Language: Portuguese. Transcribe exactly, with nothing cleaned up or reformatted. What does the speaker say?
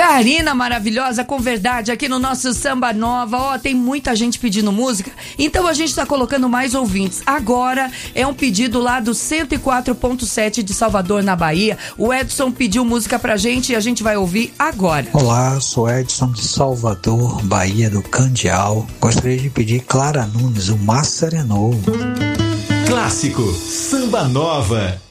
Karina maravilhosa, com verdade, aqui no nosso Samba Nova. Ó, tem muita gente pedindo música, então a gente tá colocando mais ouvintes. Agora é um pedido lá do cento e quatro ponto sete de Salvador, na Bahia. O Edson pediu música pra gente e a gente vai ouvir agora. Olá, sou Edson de Salvador, Bahia do Candial. Gostaria de pedir Clara Nunes, o Mar Serenou. Clássico Samba Nova.